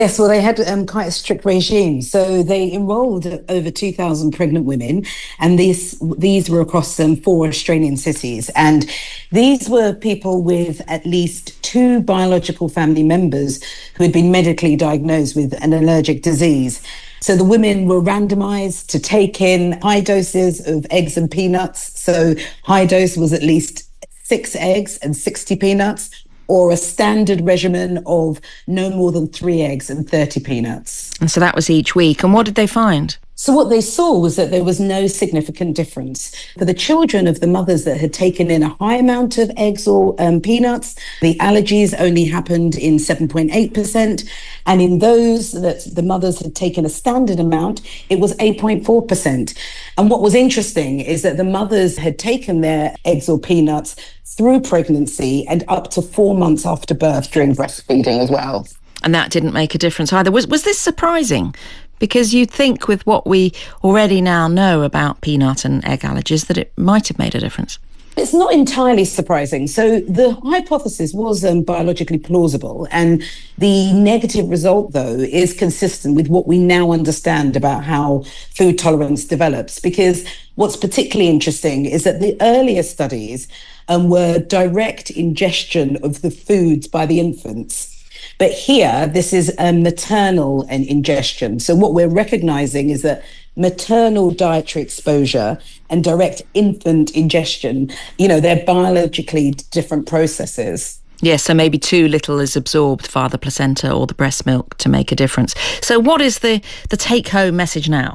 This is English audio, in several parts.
Yes, well, they had quite a strict regime. So they enrolled over 2,000 pregnant women, and these were across four Australian cities. And these were people with at least two biological family members who had been medically diagnosed with an allergic disease. So the women were randomized to take in high doses of eggs and peanuts. So high dose was at least 6 eggs and 60 peanuts, or a standard regimen of no more than 3 eggs and 30 peanuts. And so that was each week. And what did they find? So what they saw was that there was no significant difference. For the children of the mothers that had taken in a high amount of eggs or peanuts, the allergies only happened in 7.8%. And in those that the mothers had taken a standard amount, it was 8.4%. And what was interesting is that the mothers had taken their eggs or peanuts through pregnancy and up to 4 months after birth during breastfeeding as well. And that didn't make a difference either. Was this surprising? Because you'd think with what we already now know about peanut and egg allergies that it might have made a difference. It's not entirely surprising. So the hypothesis was biologically plausible, and the negative result, though, is consistent with what we now understand about how food tolerance develops. Because what's particularly interesting is that the earlier studies were direct ingestion of the foods by the infants. But here, this is a maternal ingestion. So what we're recognizing is that maternal dietary exposure and direct infant ingestion, they're biologically different processes. Yes, so maybe too little is absorbed via the placenta or the breast milk to make a difference. So what is the take-home message now?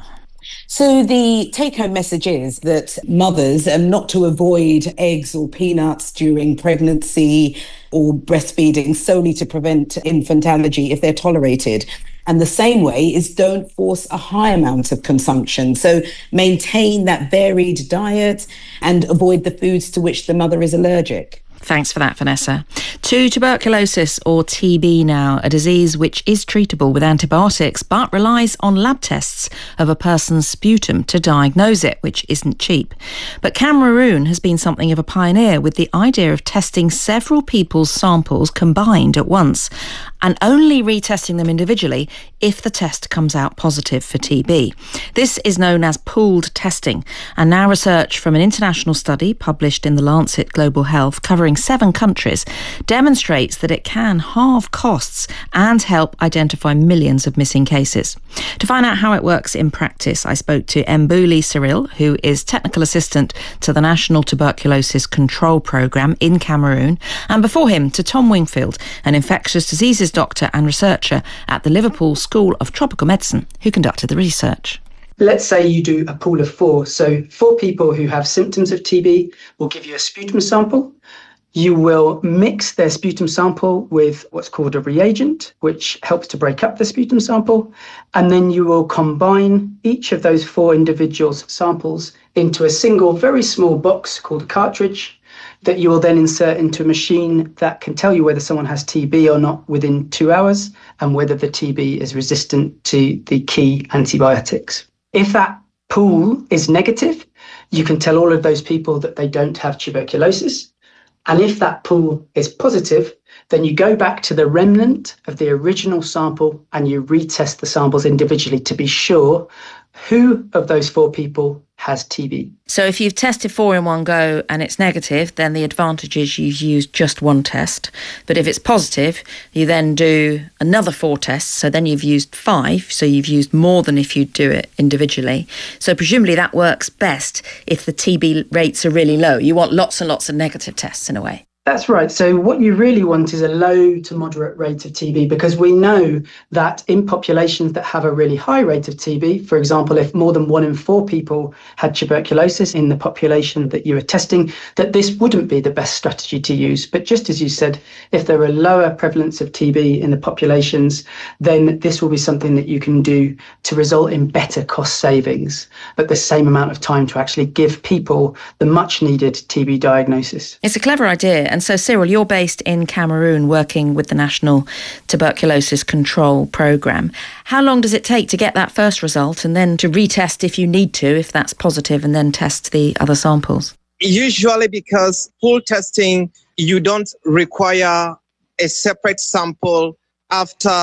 So the take-home message is that mothers, not to avoid eggs or peanuts during pregnancy or breastfeeding solely to prevent infant allergy if they're tolerated. And the same way is don't force a high amount of consumption. So maintain that varied diet and avoid the foods to which the mother is allergic. Thanks for that, Vanessa. To tuberculosis, or TB now, a disease which is treatable with antibiotics but relies on lab tests of a person's sputum to diagnose it, which isn't cheap. But Cameroon has been something of a pioneer with the idea of testing several people's samples combined at once and only retesting them individually if the test comes out positive for TB. This is known as pooled testing, and now research from an international study published in The Lancet Global Health covering 7 countries demonstrates that it can halve costs and help identify millions of missing cases. To find out how it works in practice, I spoke to Mbuli Cyril, who is Technical Assistant to the National Tuberculosis Control Programme in Cameroon, and before him to Tom Wingfield, an infectious diseases doctor and researcher at the Liverpool School of Tropical Medicine, who conducted the research. Let's say you do a pool of 4. So 4 people who have symptoms of TB will give you a sputum sample. You will mix their sputum sample with what's called a reagent, which helps to break up the sputum sample. And then you will combine each of those 4 individuals' samples into a single, very small box called a cartridge that you will then insert into a machine that can tell you whether someone has TB or not within 2 hours and whether the TB is resistant to the key antibiotics. If that pool is negative, you can tell all of those people that they don't have tuberculosis. And if that pool is positive, then you go back to the remnant of the original sample and you retest the samples individually to be sure who of those 4 people has TB. So if you've tested 4 in one go and it's negative, then the advantage is you've used just one test. But if it's positive, you then do another 4 tests. So then you've used 5. So you've used more than if you do it individually. So presumably that works best if the TB rates are really low. You want lots and lots of negative tests in a way. That's right. So what you really want is a low to moderate rate of TB, because we know that in populations that have a really high rate of TB, for example, if more than 1 in 4 people had tuberculosis in the population that you were testing, that this wouldn't be the best strategy to use. But just as you said, if there are lower prevalence of TB in the populations, then this will be something that you can do to result in better cost savings, but the same amount of time to actually give people the much needed TB diagnosis. It's a clever idea. And so, Cyril, you're based in Cameroon working with the National Tuberculosis Control Programme. How long does it take to get that first result and then to retest if you need to, if that's positive, and then test the other samples? Usually because pool testing, you don't require a separate sample after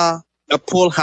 a pool